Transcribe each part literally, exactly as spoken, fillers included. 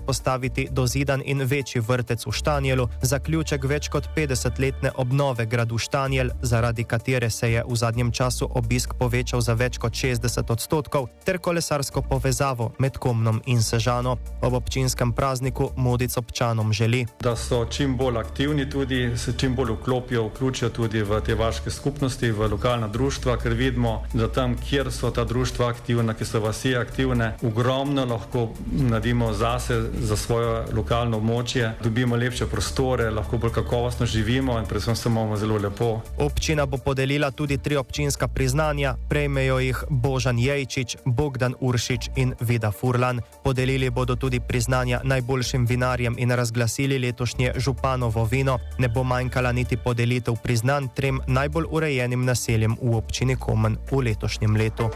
vzpostaviti dozidan in večji vrtec v Štanjelu, zaključek več kot petdesetletne obnove gradu Štanjel, zaradi katere se je v zadnjem času obisk povečal za več kot šestdeset odstotkov, ter kolesarsko povezavo med Komnom in Sežano. Ob občinskem prazniku Modic občanom želi, da so čim bolj aktivni tudi, se čim bolj vklopijo, vključijo tudi v te vaške skupnosti, v lokalna društva, ker vidimo, da tam, kjer so ta društva aktivna, ki so vasi aktivne, ogromno lahko naredimo zase, za svoje lokalno območje, dobimo lepše prostore, lahko bolj kakovostno živimo in predvsem se imamo zelo lepo. Občina bo podelila tudi tri občinska priznanja, prejmejo jih Božan Jejčič, Bogdan Uršič in Vida Furlan. Podelili bodo tudi priznanja najboljšim vinarjem in razglasili letošnje županovo vino. Ne bo manjkala niti podelitev priznanj trem najbolj urejenim naseljem v občini Komen v letošnjem letu.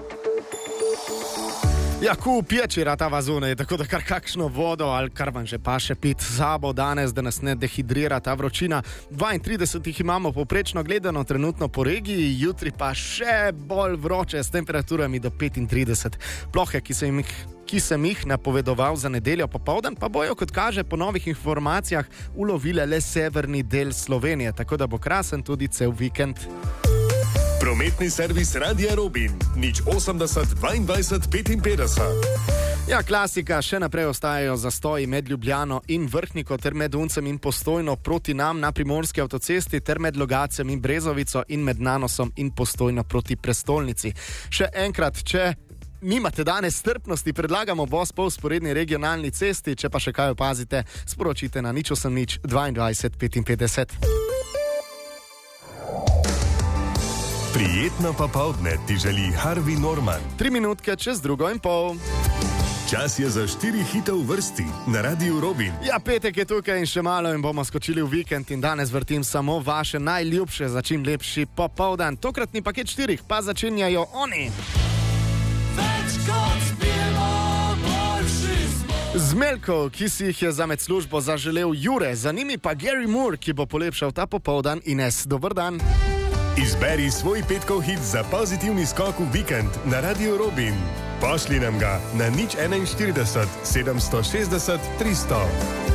Ja, ku pječira ta vazune, tako da kar kakšno vodo ali kar vam že paše pit sabo danes, da nas ne dehidrira ta vročina. dvaintrideset jih imamo poprečno gledano trenutno po regiji, jutri pa še bolj vroče s temperaturami do petintrideset. Plohe, ki se jim ki sem jih napovedoval za nedeljo popoldan, pa bojo, kot kaže po novih informacijah, ulovile le severni del Slovenije, tako da bo krasen tudi cel vikend. Prometni servis Radia Robin, nič osemdeset dvaindvajset petinpetdeset. Ja, klasika, še naprej ostajajo zastoji med Ljubljano in Vrhniko ter med Uncem in Postojno proti nam na Primorski avtocesti ter med Logacem in Brezovico in med Nanosom in Postojno proti prestolnici. Še enkrat, če nimate danes strpnosti, predlagamo voz po vzporedni regionalni cesti, če pa še kaj opazite, sporočite na nič osem nič dvaindvajset petinpetdeset. Prijetno popoldne ti želi Harvey Norman. Tri minutke čez drugo in pol. Čas je za štiri hite v vrsti na Radiu Robin. Ja, petek je tukaj in še malo in bomo skočili v vikend in danes vrtim samo vaše najljubše za čim lepši popoldan. Tokratni paket štirih pa začenjajo oni. Zmelkov, ki si jih je za med službo zaželel Jure, za njimi pa Gary Moore, ki bo polepšal ta popoldan. Ines, dober dan. Izberi svoj petkov hit za pozitivni skok v vikend na Radio Robin. Pošli nam ga na nič enainštirideset sedemsto šestdeset tristo.